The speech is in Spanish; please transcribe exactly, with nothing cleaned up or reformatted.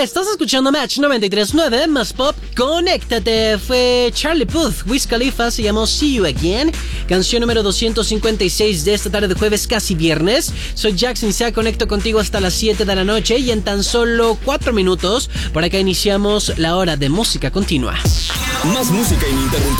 Estás escuchando Match noventa y tres punto nueve, más pop, conéctate. Fue Charlie Puth, Wiz Khalifa, se llamó See You Again, canción número doscientos cincuenta y seis de esta tarde de jueves, casi viernes. Soy Jackson Sea, conecto contigo hasta las siete de la noche y en tan solo cuatro minutos por acá iniciamos la hora de música continua. Más música ininterrumpida.